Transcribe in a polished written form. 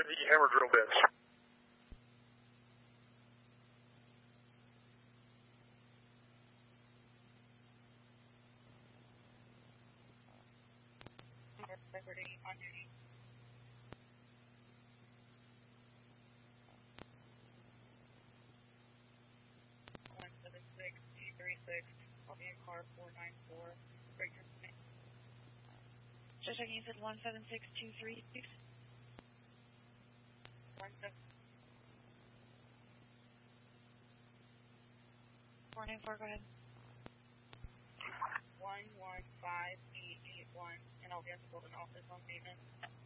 the hammer drill bits. Liberty on duty. 176-236, I'll be in car 494, break your name. Just checking, you said 176-236? 494, go ahead. 115881, and I'll be at the building office on payment.